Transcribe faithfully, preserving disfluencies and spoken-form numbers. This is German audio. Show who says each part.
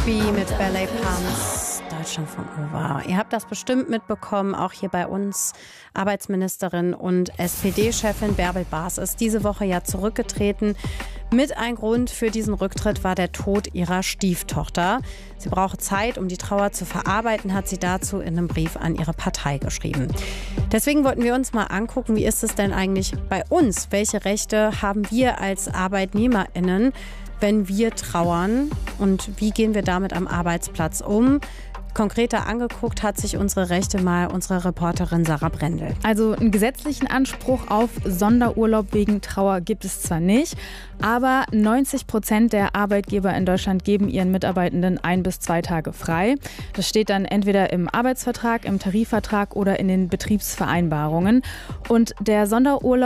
Speaker 1: Crosby mit Ballet Pumps, Deutschlandfunk Nova. Ihr habt das bestimmt mitbekommen, auch hier bei uns. Arbeitsministerin und S P D-Chefin Bärbel Baas ist diese Woche ja zurückgetreten. Mit ein Grund für diesen Rücktritt war der Tod ihrer Stieftochter. Sie brauche Zeit, um die Trauer zu verarbeiten, hat sie dazu in einem Brief an ihre Partei geschrieben. Deswegen wollten wir uns mal angucken, wie ist es denn eigentlich bei uns? Welche Rechte haben wir als ArbeitnehmerInnen, wenn wir trauern? Und wie gehen wir damit am Arbeitsplatz um? Konkreter angeguckt hat sich unsere Rechte mal unsere Reporterin Sarah Brendel.
Speaker 2: Also einen gesetzlichen Anspruch auf Sonderurlaub wegen Trauer gibt es zwar nicht, aber neunzig Prozent der Arbeitgeber in Deutschland geben ihren Mitarbeitenden ein bis zwei Tage frei. Das steht dann entweder im Arbeitsvertrag, im Tarifvertrag oder in den Betriebsvereinbarungen. Und der Sonderurlaub